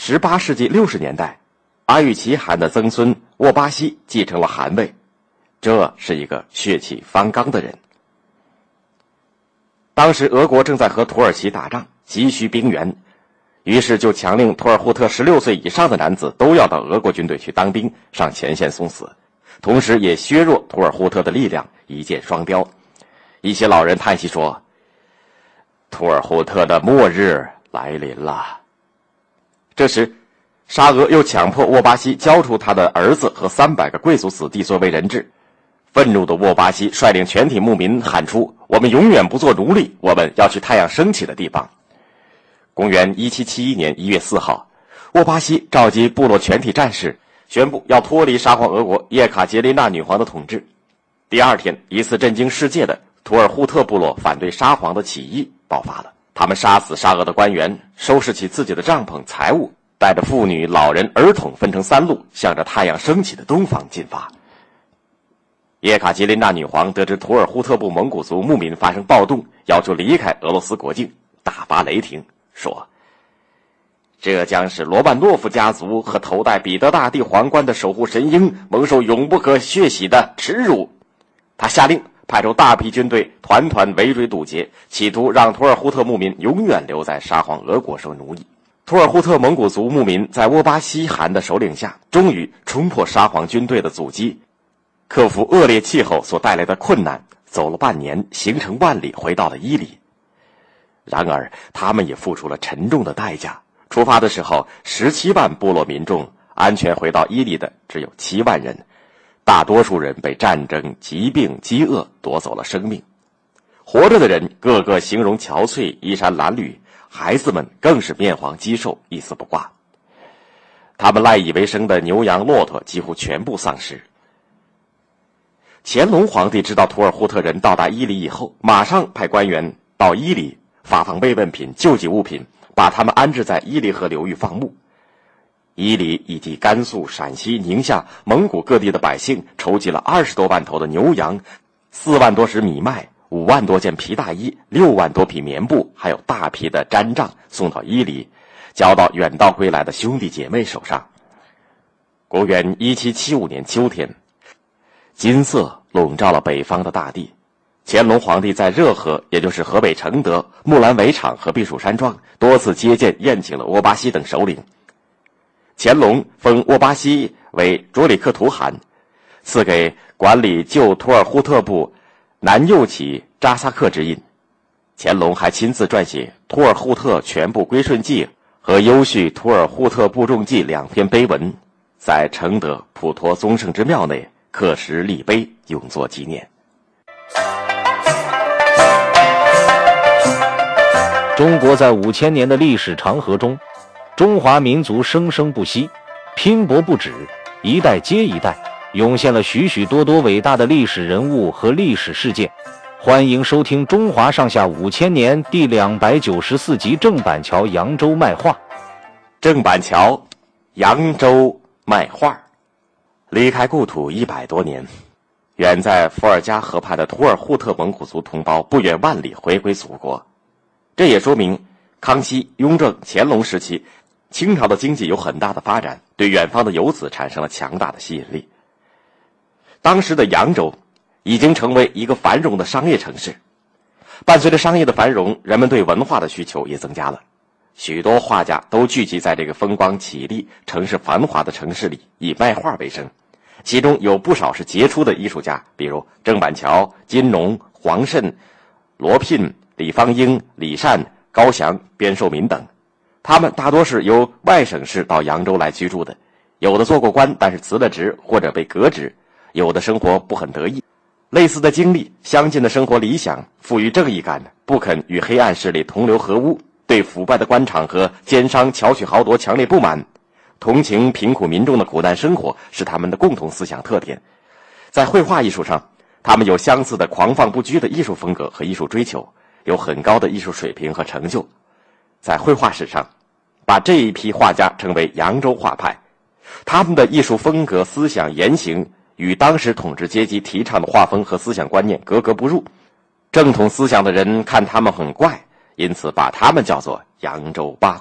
18世纪60年代，阿育齐汗的曾孙沃巴西继承了汗位，这是一个血气方刚的人。当时俄国正在和土耳其打仗，急需兵员，于是就强令图尔扈特16岁以上的男子都要到俄国军队去当兵，上前线送死，同时也削弱图尔扈特的力量，一箭双雕。一些老人叹息说，图尔扈特的末日来临了。这时沙俄又强迫沃巴西交出他的儿子和300个贵族子弟作为人质。愤怒的沃巴西率领全体牧民喊出，我们永远不做奴隶，我们要去太阳升起的地方。公元1771年1月4号，沃巴西召集部落全体战士，宣布要脱离沙皇俄国叶卡捷琳娜女皇的统治。第二天，一次震惊世界的图尔扈特部落反对沙皇的起义爆发了。他们杀死沙俄的官员，收拾起自己的帐篷财物，带着妇女、老人、儿童分成3路，向着太阳升起的东方进发。叶卡捷琳娜女皇得知图尔扈特部蒙古族牧民发生暴动，要求离开俄罗斯国境，大发雷霆，说这将使罗曼诺夫家族和头戴彼得大帝皇冠的守护神鹰蒙受永不可血洗的耻辱。他下令派出大批军队团团围追堵截，企图让图尔扈特牧民永远留在沙皇俄国受奴役。图尔扈特蒙古族牧民在沃巴西汗的首领下，终于冲破沙皇军队的阻击，克服恶劣气候所带来的困难，走了半年，行程万里，回到了伊犁。然而他们也付出了沉重的代价。出发的时候17万部落民众，安全回到伊犁的只有7万人，大多数人被战争、疾病、饥饿夺走了生命。活着的人个个形容憔悴，衣衫褴褛，孩子们更是面黄肌瘦，一丝不挂。他们赖以为生的牛羊骆驼几乎全部丧失。乾隆皇帝知道图尔扈特人到达伊犁以后，马上派官员到伊犁发放慰问品、救济物品，把他们安置在伊犁河流域放牧。伊犁以及甘肃、陕西、宁夏、蒙古各地的百姓筹集了20多万头的牛羊，4万多石米麦，5万多件皮大衣，6万多匹棉布，还有大批的毡帐送到伊犁，交到远道归来的兄弟姐妹手上。公元1775年秋天，金色笼罩了北方的大地。乾隆皇帝在热河，也就是河北承德、木兰围场和避暑山庄多次接见宴请了沃巴西等首领。乾隆封沃巴西为卓里克图汗，赐给管理旧图尔扈特部南右旗扎萨克之印。乾隆还亲自撰写《图尔扈特全部归顺记》和《优叙图尔扈特部众记》2篇碑文，在承德普陀宗圣之庙内刻石立碑，永作纪念。 中国在5000年的历史长河中，中华民族生生不息，拼搏不止，一代接一代，涌现了许许多多伟大的历史人物和历史事件。欢迎收听《中华上下5000年》第294集郑板桥扬州卖画。 郑板桥扬州卖画。离开故土100多年，远在伏尔加河畔的图尔扈特蒙古族同胞不远万里回归祖国。这也说明康熙、雍正、乾隆时期清朝的经济有很大的发展，对远方的游子产生了强大的吸引力。当时的扬州已经成为一个繁荣的商业城市，伴随着商业的繁荣，人们对文化的需求也增加了。许多画家都聚集在这个风光绮丽、城市繁华的城市里，以卖画为生。其中有不少是杰出的艺术家，比如郑板桥、金农、黄慎、罗聘、李方英、李善、高翔、边寿民等。他们大多是由外省市到扬州来居住的，有的做过官，但是辞了职或者被革职，有的生活不很得意。类似的经历，相近的生活理想，富于正义感，不肯与黑暗势力同流合污，对腐败的官场和奸商巧取豪夺强烈不满，同情贫苦民众的苦难生活，是他们的共同思想特点。在绘画艺术上，他们有相似的狂放不拘的艺术风格和艺术追求，有很高的艺术水平和成就。在绘画史上，把这一批画家称为扬州画派。他们的艺术风格、思想、言行与当时统治阶级提倡的画风和思想观念格格不入，正统思想的人看他们很怪，因此把他们叫做扬州八